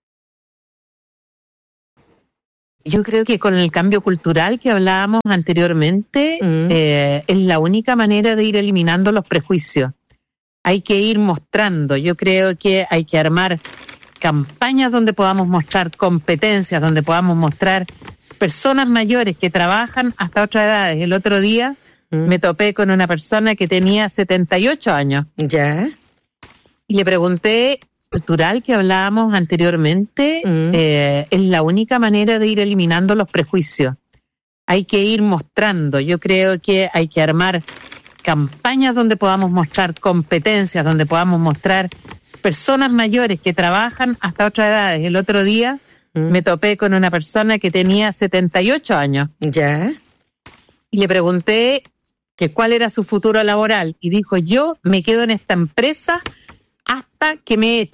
Yo creo que con el cambio cultural que hablábamos anteriormente, es la única manera de ir eliminando los prejuicios. Hay que ir mostrando, yo creo que hay que armar campañas donde podamos mostrar competencias, donde podamos mostrar personas mayores que trabajan hasta otras edades. El otro día me topé con una persona que tenía 78 años. ¿Ya? Y le pregunté, cultural que hablábamos anteriormente, es la única manera de ir eliminando los prejuicios. Hay que ir mostrando, yo creo que hay que armar campañas donde podamos mostrar competencias, donde podamos mostrar personas mayores que trabajan hasta otras edades. El otro día me topé con una persona que tenía 78 años. ¿Ya? Y le pregunté que cuál era su futuro laboral y dijo, yo me quedo en esta empresa hasta que me echen.